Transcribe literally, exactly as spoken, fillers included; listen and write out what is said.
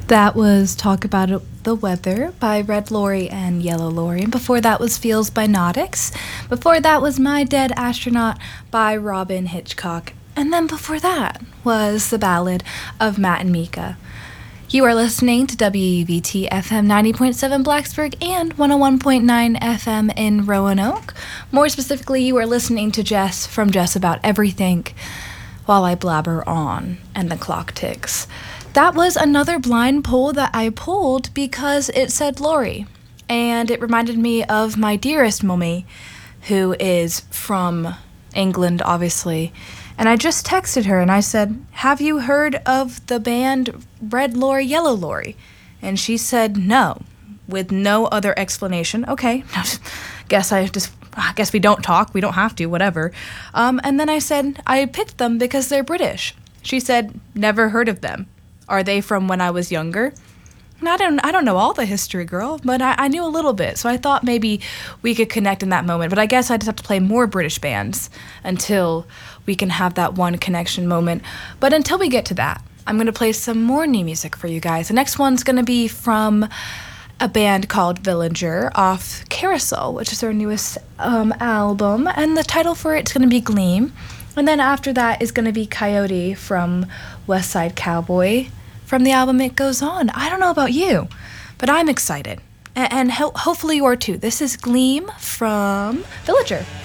That was Talk About It, the Weather by Red Lorry and Yellow Lorry. And before that was Feels by Nautix. Before that was My Dead Astronaut by Robin Hitchcock. And then before that was the ballad of Matt and Mika. You are listening to W U V T F M ninety point seven Blacksburg and one oh one point nine F M in Roanoke. More specifically, you are listening to Jess from Jess About Everything while I blabber on and the clock ticks. That was another blind poll that I pulled because it said Lori, and it reminded me of my dearest mummy, who is from England, obviously. And I just texted her and I said, have you heard of the band Red Lorry, Yellow Lorry? And she said no, with no other explanation. Okay, guess I just, I guess we don't talk, we don't have to, whatever. Um, and then I said, I picked them because they're British. She said, never heard of them. Are they from when I was younger? And I don't, I don't know all the history, girl, but I, I knew a little bit, so I thought maybe we could connect in that moment. But I guess I just have to play more British bands until we can have that one connection moment. But until we get to that, I'm going to play some more new music for you guys. The next one's going to be from a band called Villager off Carousel, which is their newest um, album, and the title for it's going to be Gleam. And then after that is going to be Coyote from West Side Cowboy from the album It Goes On. I don't know about you, but I'm excited. And, and ho- hopefully you are too. This is Gleam from Villager.